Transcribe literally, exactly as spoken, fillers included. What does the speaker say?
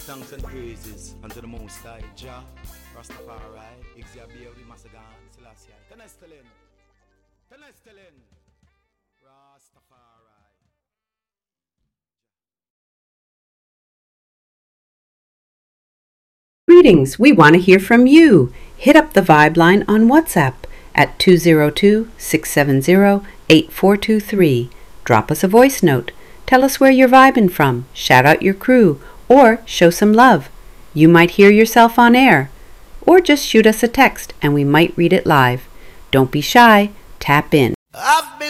Thanks and praises unto the Most High, Jah, Rastafari, Ixia Masagan, Selassie, Tanestelen, Tanestelen, Rastafari. Greetings, we want to hear from you. Hit up the Vibe line on WhatsApp at two zero two, six seven zero, eight four two three. Drop us a voice note. Tell us where you're vibing from. Shout out your crew. Or show some love. You might hear yourself on air. Or just shoot us a text and we might read it live. Don't be shy. Tap in. I've been